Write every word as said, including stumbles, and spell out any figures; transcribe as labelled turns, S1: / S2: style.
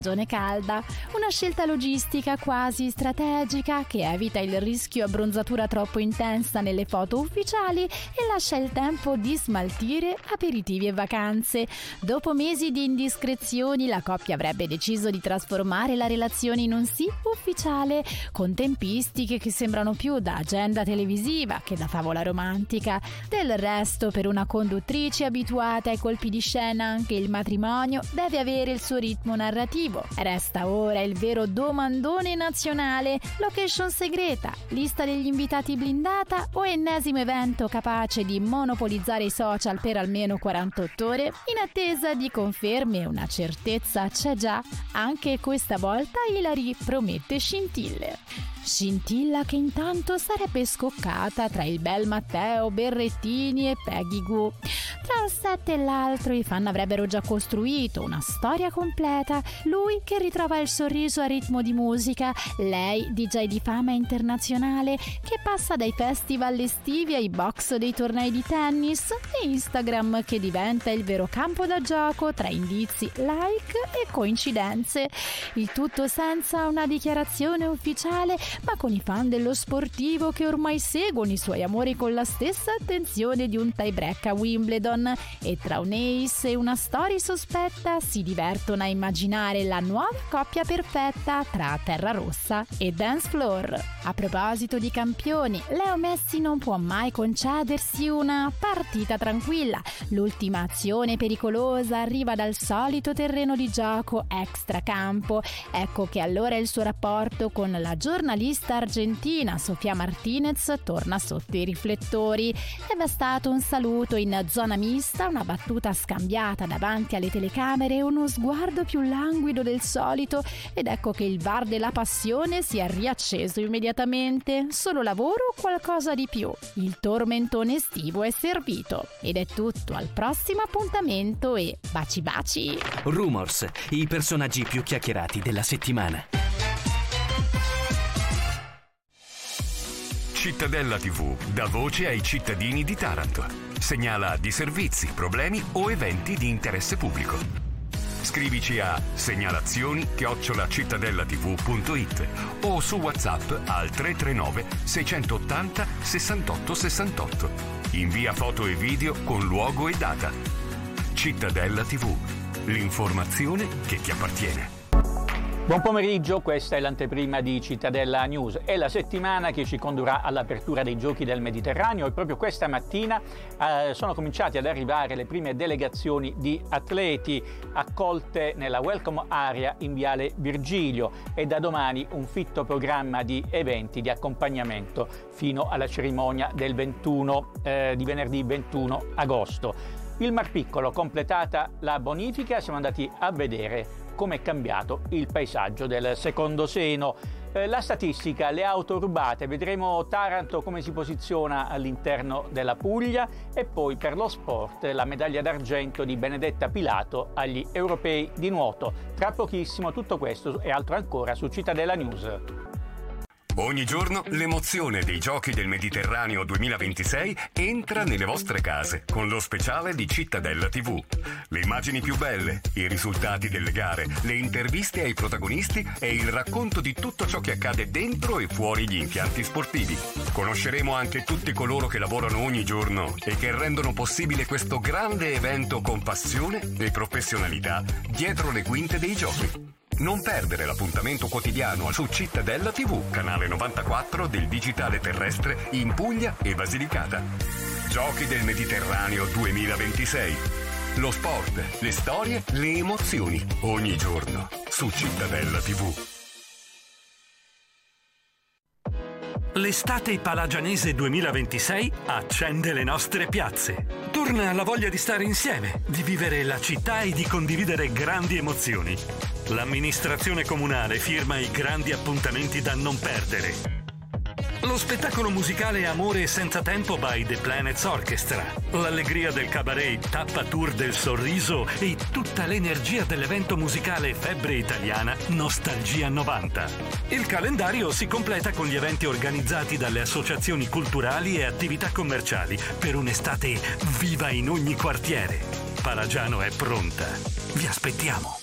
S1: stagione calda, una scelta logistica quasi strategica che evita il rischio abbronzatura troppo intensa nelle foto ufficiali e lascia il tempo di smaltire aperitivi e vacanze. Dopo mesi di indiscrezioni, la coppia avrebbe deciso di trasformare la relazione in un sì ufficiale, con tempistiche che sembrano più da agenda televisiva che da favola romantica. Del resto, per una conduttrice abituata ai colpi di scena, anche il matrimonio deve avere il suo ritmo narrativo. Resta ora il vero domandone nazionale: location segreta, lista degli invitati blindata o ennesimo evento capace di monopolizzare i social per almeno quarantotto ore? In attesa di conferme, una certezza c'è già: anche questa volta Hilary promette scintille. Scintilla che intanto sarebbe scoccata tra il bel Matteo Berrettini e Peggy Gou. Tra un set e l'altro i fan avrebbero già costruito una storia completa: lui che ritrova il sorriso a ritmo di musica, lei D J di fama internazionale che passa dai festival estivi ai box dei tornei di tennis, e Instagram che diventa il vero campo da gioco tra indizi, like e coincidenze. Il tutto senza una dichiarazione ufficiale, ma con i fan dello sportivo che ormai seguono i suoi amori con la stessa attenzione di un tie break a Wimbledon, e tra un ace e una story sospetta si divertono a immaginare la nuova coppia perfetta tra Terra Rossa e Dance Floor. A proposito di campioni, Leo Messi non può mai concedersi una partita tranquilla. L'ultima azione pericolosa arriva dal solito terreno di gioco extracampo. Ecco che allora il suo rapporto con la giornalista argentina Sofía Martínez torna sotto i riflettori. È bastato un saluto in zona mista, una battuta scambiata davanti alle telecamere e uno sguardo più languido del solito, ed ecco che il V A R della passione si è riacceso immediatamente. Solo lavoro o qualcosa di più? Il tormentone estivo è servito. Ed è tutto, al prossimo appuntamento e baci baci!
S2: Rumors, i personaggi più chiacchierati della settimana.
S3: Cittadella tivù dà voce ai cittadini di Taranto. Segnala disservizi, problemi o eventi di interesse pubblico. Scrivici a segnalazioni chiocciola cittadellativù punto it o su WhatsApp al tre tre nove sei otto zero sessantotto sessantotto. Invia foto e video con luogo e data. Cittadella tivù, l'informazione che ti appartiene.
S4: Buon pomeriggio, questa è l'anteprima di Cittadella News. È la settimana che ci condurrà all'apertura dei Giochi del Mediterraneo e proprio questa mattina eh, sono cominciate ad arrivare le prime delegazioni di atleti accolte nella Welcome Area in Viale Virgilio, e da domani un fitto programma di eventi di accompagnamento fino alla cerimonia del ventuno, eh, di venerdì ventuno agosto. Il Mar Piccolo, completata la bonifica, siamo andati a vedere come è cambiato il paesaggio del secondo Seno. Eh, la statistica, le auto rubate, vedremo Taranto come si posiziona all'interno della Puglia, e poi per lo sport la medaglia d'argento di Benedetta Pilato agli europei di nuoto. Tra pochissimo tutto questo e altro ancora su Cittadella News.
S3: Ogni giorno l'emozione dei Giochi del Mediterraneo duemilaventisei entra nelle vostre case con lo speciale di Cittadella tivù. Le immagini più belle, i risultati delle gare, le interviste ai protagonisti e il racconto di tutto ciò che accade dentro e fuori gli impianti sportivi. Conosceremo anche tutti coloro che lavorano ogni giorno e che rendono possibile questo grande evento con passione e professionalità dietro le quinte dei Giochi. Non perdere l'appuntamento quotidiano su Cittadella tivù, canale novantaquattro del digitale terrestre in Puglia e Basilicata. Giochi del Mediterraneo duemilaventisei. Lo sport, le storie, le emozioni, ogni giorno su Cittadella tivù.
S5: L'estate palagianese duemilaventisei accende le nostre piazze. Torna la voglia di stare insieme, di vivere la città e di condividere grandi emozioni. L'amministrazione comunale firma i grandi appuntamenti da non perdere. Lo spettacolo musicale Amore senza tempo by The Planets Orchestra, l'allegria del cabaret Tappa Tour del Sorriso e tutta l'energia dell'evento musicale Febbre Italiana Nostalgia novanta. Il calendario si completa con gli eventi organizzati dalle associazioni culturali e attività commerciali per un'estate viva in ogni quartiere. Palagiano è pronta. Vi aspettiamo.